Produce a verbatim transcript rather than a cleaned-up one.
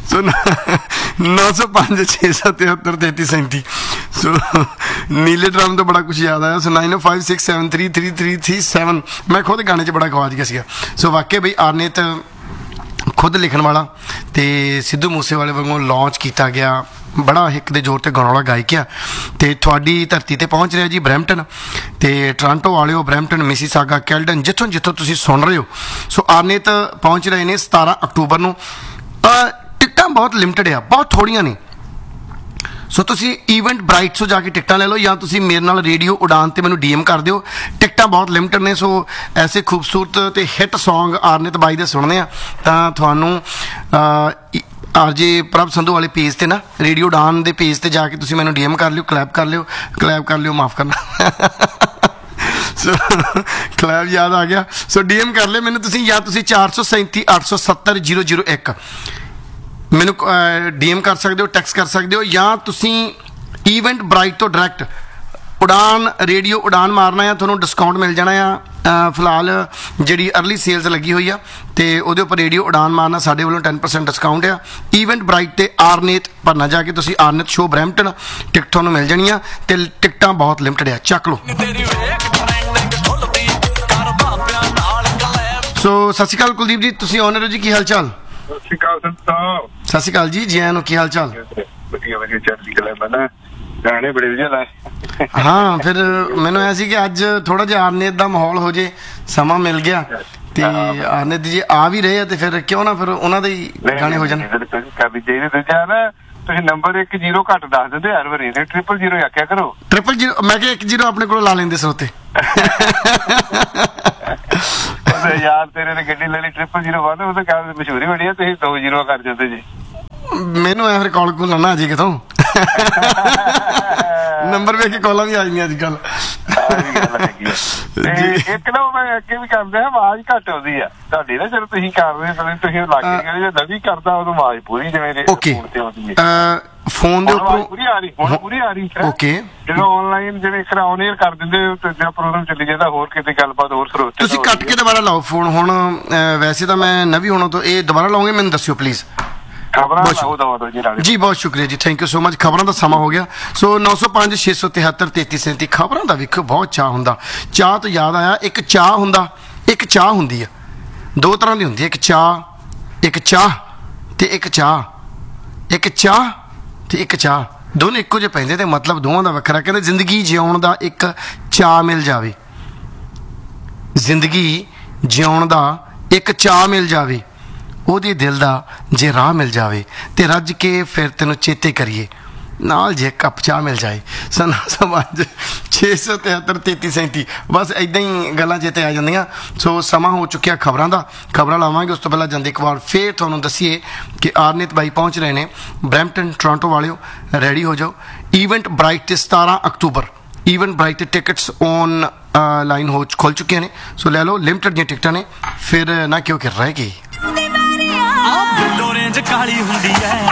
सो नौ सौ पाँच छे सौ तिहत्तर तैंती सैंती सो नीले ड्रम तो बड़ा कुछ याद आया। सो नाइन ओ five six seven three three three three seven मैं खुद गाने च बड़ा गवाच गया सीगा। सो वाकई बई आरनेत खुद लिखण वाला ते सिद्धू मूसेवाले वांगू लॉन्च किया गया बड़ा हिक दे जोर ते गाने वाला गायक आ। ते तुहाडी धरती ते पहुँच रहा जी ब्रैम्पटन ते टोरंटो वाले ब्रैम्पटन मिसीसागा कैल्डन जिथों जिथों तुसीं सुन रहे हो। सो आरनेत पहुँच रहे ने सतारह अक्टूबर नूं। टिकटां बहुत लिमिटेड आ, बहुत थोड़ियां ने। सो तुसी ईवेंट ब्राइट सो जाके टिकटां ले लो या तुसी मेरे नाल रेडियो उड़ान ते मैनूं डी एम कर दिओ। टिकटां बहुत लिमिटेड ने। सो ऐसे खूबसूरत ते हिट सॉन्ग आरनेत बाई दे सुनने आ तां तुहानूं आर जे प्रभ संधू वाले पेज ते ना रेडियो उड़ान दे पेज ते जाके तुसी मैनूं डी एम कर लिओ, क्लैप कर लिओ, क्लैप कर लिओ माफ़ करना सो क्लैप याद आ गया। सो डी एम कर ले मैनूं तुसी या तुसी चार सौ सैंती अठ सौ सत्तर जीरो जीरो एक मैनू डी एम कर सकते हो, टैक्स कर सकते हो या तुसी ईवेंट ब्राइट तो डायरैक्ट उड़ान रेडियो उड़ान मारना है थोड़ा डिस्काउंट मिल जाना आ। फिलहाल जी अर्ली सेल्स लगी हुई आ तो वो उपर रेडियो उड़ान मारना साढ़े वालों टेन परसेंट डिस्काउंट आ। ईवेंट ब्राइट ते आरनेत भरना जाके तुसी आरनेत शो ब्रैम्पटन टिकट थोड़ा मिल जानी तो टिकटां बहुत लिमिटेड आ, चक लो। सो सत श्री अकाल कुलदीप जी, तुसी ऑनर हो जी, की हाल चाल? सत श्री अकाल जी, जी आया की हाल चाल? गाने बड़े वधिया लाए। हाँ फिर मैनू ऐ सी कि अज थोड़ा जिहा आरनेत दा माहौल हो जे, समा मिल गया ते आरनेत जी आ भी रहे ते फिर क्यों ना फिर उन्हां दे गाने हो जाण। करनी चाहिए दूजा ना तुसीं नंबर एक जीरो घट दस दिंदे हर वारी ते ट्रिपल जीरो आख्या करो। ट्रिपल जीरो मैं कि एक जीरो अपने कोल ला लेंदे सरोते यार तेरे ने गड्डी ले ली ट्रिपल जीरो वन वो तो मशहूरी बड़ी है, तुसीं दो जीरो कर दिंदे जी। मैनू ऐ फिर कॉल कूल लाना अजे कितों नंबर वेख के कॉलां भी आ जांदियां अजकल। एक ना मैं अगे भी करदा आवाज घट आउंदी आ तुहाडी ना जदों तुसीं कर रहे हो तुसीं लागे गए जे नवीं करदा उदों आवाज पूरी जिवें ओके फोन दे उपर पूरी आ रही हुण पूरी आ रही ओके ਜਦੋਂ ਆਨਲਾਈਨ ਜਿਵੇਂ ਇੱਕ ਔਨ 에ਅਰ ਕਰ ਦਿੰਦੇ ਤੇ ਜਿਹੜਾ ਪ੍ਰੋਗਰਾਮ ਚੱਲੀ ਜਾਂਦਾ ਹੋਰ ਕਿਤੇ ਗੱਲਬਾਤ ਹੋਰ ਸਰੋਤੇ ਤੁਸੀਂ ਕੱਟ ਕੇ ਦੁਬਾਰਾ ਲਾਓ ਫੋਨ। ਹੁਣ ਵੈਸੇ ਤਾਂ ਮੈਂ ਨਵੀਂ ਹੋਣਾ ਤੋਂ ਇਹ ਦੁਬਾਰਾ ਲਾਉਂਗੇ, ਮੈਨੂੰ ਦੱਸਿਓ ਪਲੀਜ਼। जी बहुत शुक्रिया जी, थैंक यू सो मच। खबरों का समा हो गया। सो नौ सौ पाँच छे सौ तिहत्तर तेती सैंती खबरों का वेखो बहुत चाह होंदा। चाह तो याद आया एक चाह होंदा एक चाह होंदी है, दो तरह की होंदी है, एक चाह एक चाह ते एक चाह एक चाह ते एक चाह दोनों इक्को जे पैंदे ते मतलब दोवां दा वखरा। कहते जिंदगी जिउण दा एक चाह मिल जावे, जिंदगी जिउण दा एक चाह मिल जावे, ਉਹਦੇ ਦਿਲ ਦਾ ਜੇ ਰਾਹ ਮਿਲ ਜਾਵੇ ਤੇ ਰੱਜ ਕੇ ਫਿਰ ਤੈਨੂੰ ਚੇਤੇ ਕਰੀਏ ਨਾਲ ਜੇ ਕੱਪ ਚਾਹ ਮਿਲ ਜਾਏ। ਸਨ ਸਮਾਜ ਛੇ ਸੌ ਤਿਹੱਤਰ ਤੇਤੀ ਸੈਂਤੀ ਬਸ ਇੱਦਾਂ ਹੀ ਗੱਲਾਂ ਚੇਤੇ ਆ ਜਾਂਦੀਆਂ। ਸੋ ਸਮਾਂ ਹੋ ਚੁੱਕਿਆ ਖਬਰਾਂ ਦਾ, ਖਬਰਾਂ ਲਾਵਾਂਗੇ ਉਸ ਤੋਂ ਪਹਿਲਾਂ ਜਾਂਦੇ ਇੱਕ ਵਾਰ ਫਿਰ ਤੁਹਾਨੂੰ ਦੱਸੀਏ ਕਿ ਆਰਨੇਤ ਬਾਈ ਪਹੁੰਚ ਰਹੇ ਨੇ ਬਰੈਂਪਟਨ ਟੋਰਾਂਟੋ ਵਾਲਿਓ, ਰੈਡੀ ਹੋ ਜਾਓ। ਈਵੈਂਟ ਬ੍ਰਾਈਟ ਤੇ ਸਤਾਰਾਂ ਅਕਤੂਬਰ ਈਵੈਂਟ ਬ੍ਰਾਈਟ ਤੇ ਟਿਕਟਸ ਔਨ ਲਾਈਨ ਹੋ ਖੁੱਲ ਚੁੱਕੀਆਂ ਨੇ। ਸੋ ਲੈ ਲਓ, ਲਿਮਟਡ ਦੀਆਂ ਟਿਕਟਾਂ ਨੇ, ਫਿਰ ਨਾ ਕਿਉਂ ਕਿ ਰਹਿ ਗਈ। ਲੋਰੇਂਜ ਕਾਲੀ ਹੁੰਦੀ ਐ